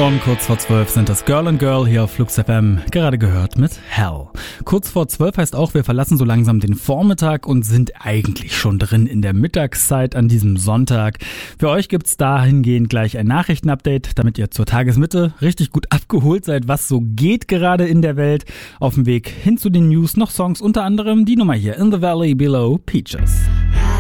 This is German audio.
Kurz vor 12 sind das Girl and Girl hier auf Flux FM, gerade gehört mit Hell. Kurz vor 12 heißt auch, wir verlassen so langsam den Vormittag und sind eigentlich schon drin in der Mittagszeit an diesem Sonntag. Für euch gibt's dahingehend gleich ein Nachrichtenupdate, damit ihr zur Tagesmitte richtig gut abgeholt seid, was so geht gerade in der Welt. Auf dem Weg hin zu den News noch Songs, unter anderem die Nummer hier, In the Valley Below Peaches.